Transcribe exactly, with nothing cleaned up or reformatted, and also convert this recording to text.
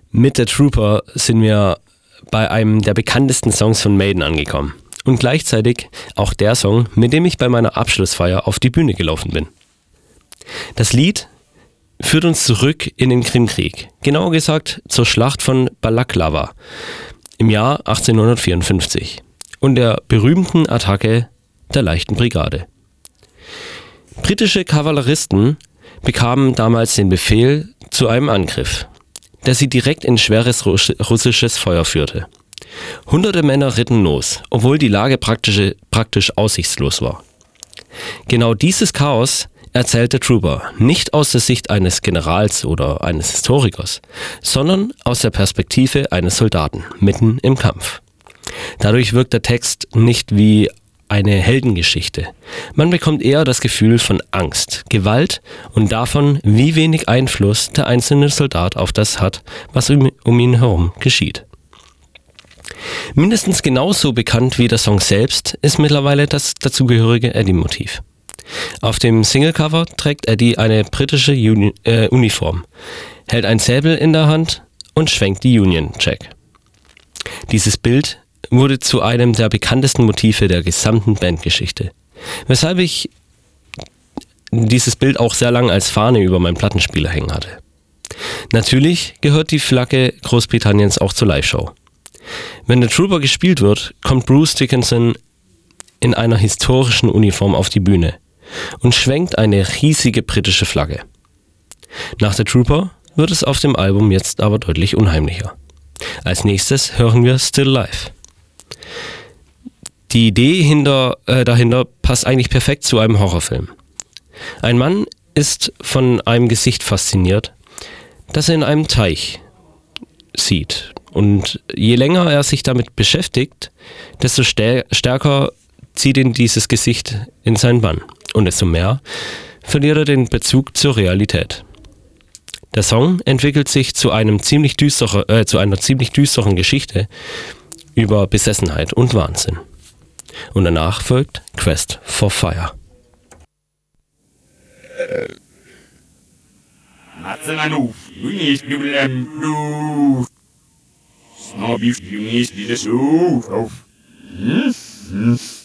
Mit der Trooper sind wir bei einem der bekanntesten Songs von Maiden angekommen. Und gleichzeitig auch der Song, mit dem ich bei meiner Abschlussfeier auf die Bühne gelaufen bin. Das Lied führt uns zurück in den Krimkrieg, genauer gesagt zur Schlacht von Balaklava im Jahr achtzehnhundertvierundfünfzig und der berühmten Attacke der leichten Brigade. Britische Kavalleristen bekamen damals den Befehl zu einem Angriff, der sie direkt in schweres russisches Feuer führte. Hunderte Männer ritten los, obwohl die Lage praktisch, praktisch aussichtslos war. Genau dieses Chaos erzählt der Trooper nicht aus der Sicht eines Generals oder eines Historikers, sondern aus der Perspektive eines Soldaten mitten im Kampf. Dadurch wirkt der Text nicht wie eine Heldengeschichte. Man bekommt eher das Gefühl von Angst, Gewalt und davon, wie wenig Einfluss der einzelne Soldat auf das hat, was um, um ihn herum geschieht. Mindestens genauso bekannt wie der Song selbst ist mittlerweile das dazugehörige Eddie-Motiv. Auf dem Singlecover trägt Eddie eine britische Uni- äh, Uniform, hält ein Säbel in der Hand und schwenkt die Union Jack. Dieses Bild wurde zu einem der bekanntesten Motive der gesamten Bandgeschichte, weshalb ich dieses Bild auch sehr lange als Fahne über meinen Plattenspieler hängen hatte. Natürlich gehört die Flagge Großbritanniens auch zur Live-Show. Wenn der Trooper gespielt wird, kommt Bruce Dickinson in einer historischen Uniform auf die Bühne und schwenkt eine riesige britische Flagge. Nach der Trooper wird es auf dem Album jetzt aber deutlich unheimlicher. Als nächstes hören wir Still Alive. Die Idee hinter, äh, dahinter passt eigentlich perfekt zu einem Horrorfilm. Ein Mann ist von einem Gesicht fasziniert, das er in einem Teich sieht. Und je länger er sich damit beschäftigt, desto stär- stärker zieht ihn dieses Gesicht in seinen Bann. Und desto mehr verliert er den Bezug zur Realität. Der Song entwickelt sich zu, einem ziemlich düsterer, äh, zu einer ziemlich düsteren Geschichte über Besessenheit und Wahnsinn. Und danach folgt Quest for Fire. Snobby, you need to be the